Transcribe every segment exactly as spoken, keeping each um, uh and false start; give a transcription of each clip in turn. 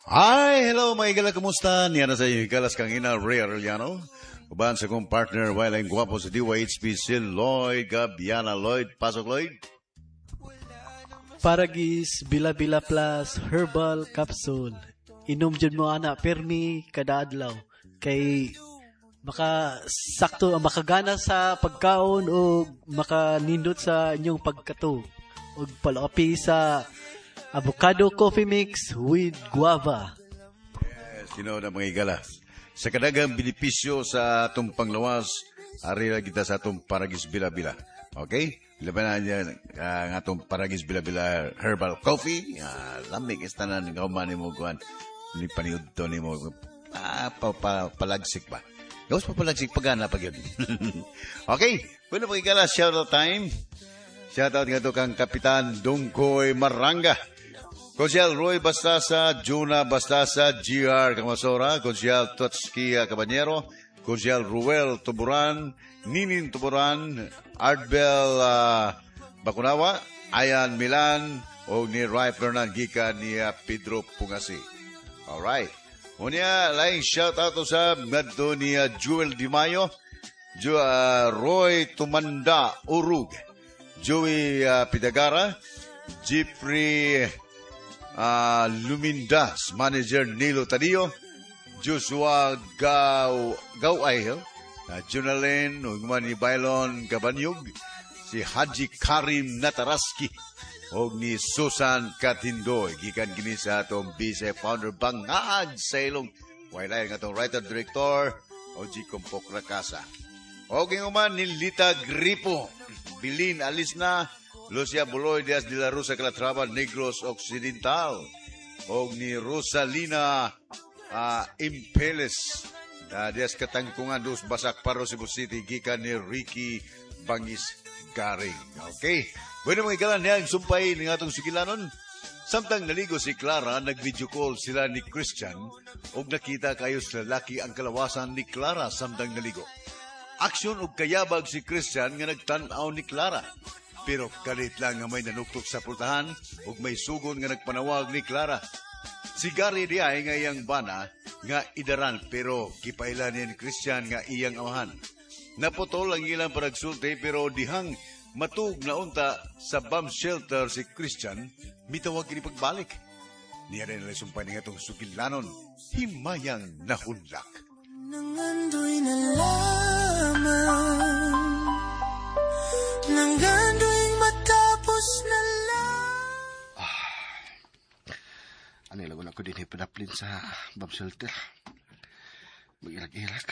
Hi, hello mga igala, kumusta? Niya na sa iyo, ikalas kang ina, Ray Arellano. Uban sa kong partner, walang guwapo sa D Y H P, si Lloyd Gabiana. Lloyd, pasok Lloyd. Paragis Bila-Bila Plus Herbal Capsule. Inom dyan mo ana, permi kada adlaw. Kay maka sakto, makagana sa pagkaon o makanindot sa inyong pagkato. O palapi sa avocado coffee mix with guava. Yes, you know na mga igala. Sa kadagang benepisyo sa atong panglawas, ari na kita sa atong Paragis Bila-Bila. Okay? Laban na niya ang atong Paragis Bila-Bila Herbal Coffee. Uh, lamig istanan ng kauman mo kuhan. Ni paniud to ni mo. Ah, pa, pa, palagsik ba? Gawas pa palagsik pagana pag yun. Okay? Bueno, mga igala, shout out time. Shout out nga to kang Kapitan Dungkoy Maranga. Konsyal Roy Bastasa, Juna Bastasa, G R Camasora, Konsyal Totskia Cabanyero, Konsyal Ruel Tuburan, Ninin Tuburan, Ardbel uh, Bakunawa, Ayan Milan, o ni Rai Fernan Gika ni uh, Pedro Pungasi. Alright. Unya, laing shout out sa ngadto ni uh, Jewel Di Mayo, Ju, uh, Roy Tumanda Urug, Joey uh, Pidagara, Jeffrey Uh, Lumindas, Manager Nilo Tadio, Joshua Gau Gauay, uh, Junalyn, ugman ni Bailon Gabanyug, si Haji Karim Nataraski, o ni Susan Katindoy, gikan gini sa atong Vice Founder Bangag sa ilong, wala yung atong Writer Director, o G. Kompok Rakasa. O ginguman ni Lita Gripo, Bilin Alisna, Lucia Buloy Diaz de la Rosa Calatrava Negros Occidental, o ni Rosalina uh, Impeles uh, Diaz Katangkungan dos Basak Paro Cebu City, gikan ni Ricky Bangis Garing. Okay, bueno mga ikalan niya ang sumpay ng atong sigilanon. Samtang naligo si Clara, nag-video call sila ni Christian o nakita kayo sa lalaki ang kalawasan ni Clara samtang naligo. Aksyon o kayabag si Christian nga nagtanaw ni Clara. Pero kalit lang nga may nanuktok sa pultahan ug may sugon nga nagpanawag ni Clara. Si Gary di ay nga iyang bana nga idaran pero kipailan ni Christian nga iyang amahan. Naputol ang ilang paragsulti pero dihang matug na unta sa bomb shelter si Christian, mitawag kini pagbalik. Niya rin nalisumpay nga itong sukilanon, himayang nahunlak. Nangandoy na lamang, nangandoy matapos na lang. Ah, ano yung lagun ako din ipadaplin sa bomb shelter. Mag-ilag-ilag.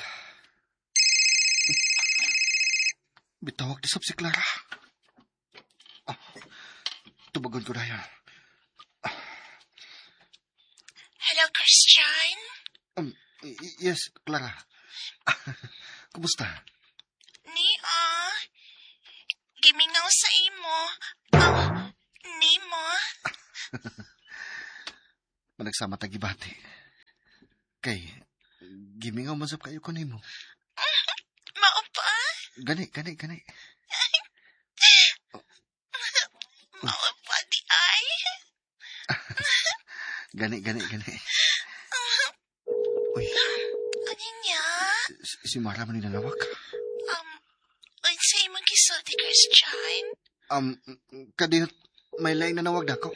Bitawag ni Sab si Clara. Ah, tubagon ko na yan. Ah. Hello, Christian? Um, y- yes, Clara. Kumusta? Ni, ah, gimingaw sa imo. Ang, ni mo. Managsama tagibati. Kay, gimingaw masap kayo ko nimo. Mao pa? Gani, gani, gani. Mao pa di ay. Gani, gani, gani. Uy, Ano niya? si, si Mara man nilalawak. Um, unsa imong gisulti, Christian? Um, kadinot may laing nanawag na ko.